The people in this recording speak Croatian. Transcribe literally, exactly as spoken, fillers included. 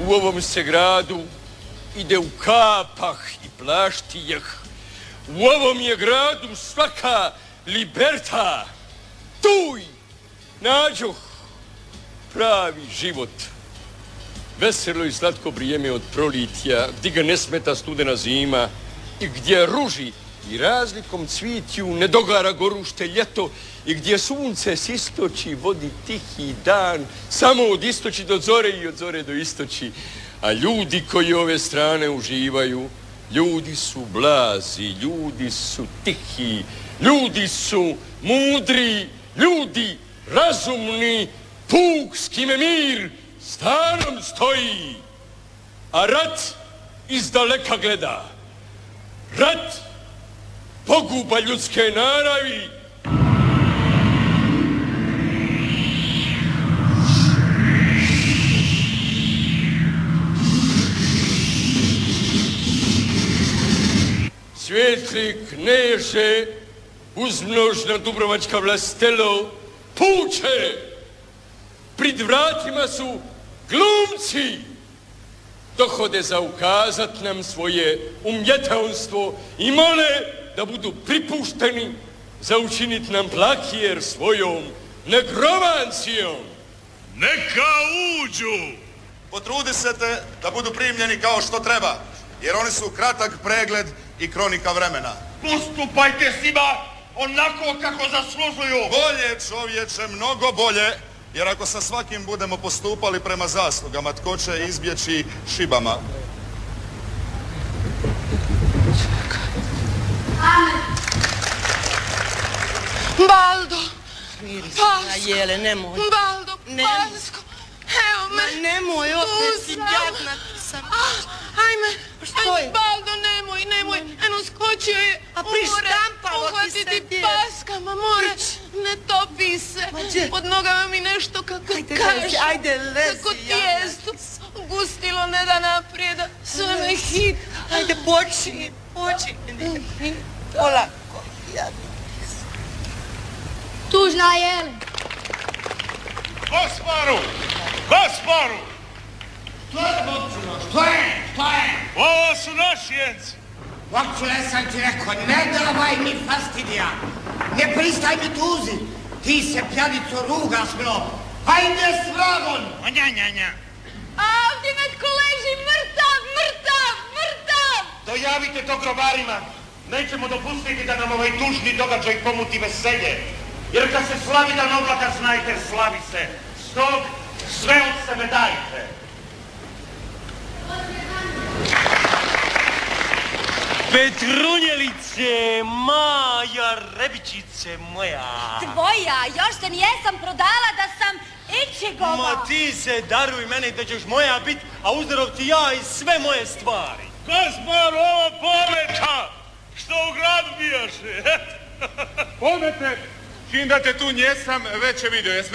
u ovom se gradu ide u kapah i plaštijah. U ovom je gradu svaka liberta. Tuj nađoh pravi život. Veselo i slatko vrijeme od prolitja, gdje ga ne smeta studena zima i gdje ruži i razlikom cvitju ne dogara gorušte ljeto i gdje sunce s istoči vodi tihi dan, samo od istoči do zore i od zore do istoči. A ljudi koji ove strane uživaju, ljudi su blazi, ljudi su tihi, ljudi su mudri, ljudi razumni, puk s kime mir stanom stoji, a rat izdaleka gleda. Rat poguba ljudske naravi. Svijetli kneže, uzmnožna dubrovačka vlastelo, puče, prid vratima su glumci, dohode za ukazat nam svoje umjetanstvo i mole da budu pripušteni za učinit nam plakjer svojom negrovancijom. Neka uđu! Potrudi se te da budu primljeni kao što treba, jer oni su kratak pregled i kronika vremena. Postupajte s njima onako kako zaslužuju. Bolje, čovječe, mnogo bolje, jer ako sa svakim budemo postupali prema zaslugama, tko će izbjeći šibama? Baldo! Pasko! Jele, nemoj. Baldo, Pasko! Evo me! Ma nemoj, opet si jadna sam. Ajme! Što je? Baldo, nemoj, nemoj! Eno, skočio je A prištampalo ti se uhvatiti gdje? Paska, ma more! Ne topi se! Ma gdje? Pod nogama mi nešto kako Ajde, kaže. lezi, ajde, lezi, Kako jadna tijesto. Gustilo ne da naprijeda. Sve me hit. Ajde, počini, počini. Polako, jadna. Tužna Jele. Gosparu! Gosparu! Što je, Bobčino? Što je? Što je? Ovo su našijenci. Bobčile sam ti rekao, ne davaj mi fastidija. Ne pristaj mi tuzi. Ti se, pjanico, rugaš mnom. Hajde s vragom! O nja, nja, nja. A ovdje netko leži mrtav, mrtav, mrtav! Dojavite to grobarima. Nećemo dopustiti da nam ovaj tužni događaj pomuti veselje. Jer kad se slavi dan oblaka, znajte, slavi se. Stog sve od sebe dajte. Petrunjelice, Maja, rebičice moja. Tvoja, još se nijesam prodala da sam ičigova. Ma ti se daruj mene da ćeš moja bit, a uzdarov ti ja i sve moje stvari. Gospar, ovo pometa! Što u gradu bijaše? Pomete, čim da te tu njesam, već je vidio.